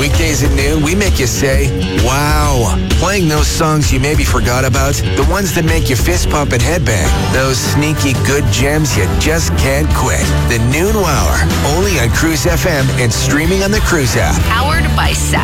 Weekdays at noon, we make you say, wow. Playing those songs you maybe forgot about, the ones that make you fist pump and headbang, those sneaky good gems you just can't quit. The Noon Wower, only on Cruise FM and streaming on the Cruise app. Powered by Saturday.